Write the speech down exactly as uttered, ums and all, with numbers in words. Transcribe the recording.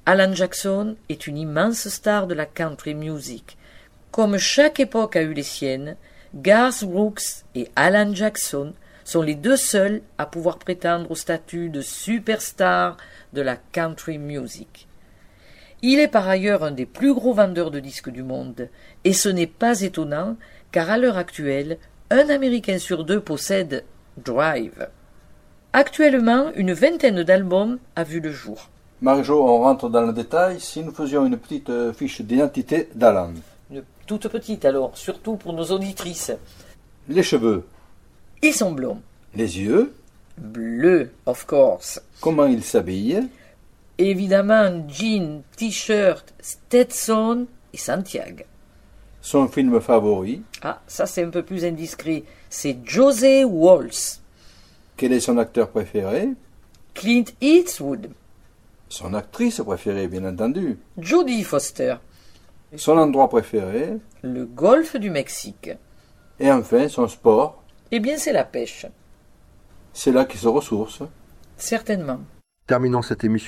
Alan Jackson est une immense star de la country music. Comme chaque époque a eu les siennes, Garth Brooks et Alan Jackson sont les deux seuls à pouvoir prétendre au statut de superstar de la country music. Il est par ailleurs un des plus gros vendeurs de disques du monde, et ce n'est pas étonnant, car à l'heure actuelle, un Américain sur deux possède Drive. Actuellement, une vingtaine d'albums a vu le jour. Marjo, on rentre dans le détail. Si nous faisions une petite fiche d'identité d'Alan. Une toute petite alors, surtout pour nos auditrices. Les cheveux. Ils sont blonds. Les yeux. Bleus, of course. Comment il s'habille? Évidemment, jean, t-shirt, Stetson et Santiago. Son film favori? Ah, ça c'est un peu plus indiscret. C'est José Walsh. Quel est son acteur préféré? Clint Eastwood. Son actrice préférée, bien entendu. Jodie Foster. Son endroit préféré? Le golfe du Mexique. Et enfin, son sport? Eh bien, c'est la pêche. C'est là qu'il se ressource. Certainement. Terminons cette émission